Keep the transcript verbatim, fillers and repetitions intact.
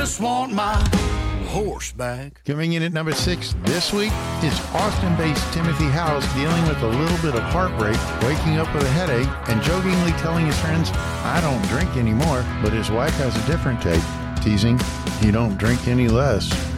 just want my horse back. Coming in at number six this week is Austin-based Timothy House dealing with a little bit of heartbreak, waking up with a headache, and jokingly telling his friends, I don't drink anymore, but his wife has a different take, teasing, you don't drink any less.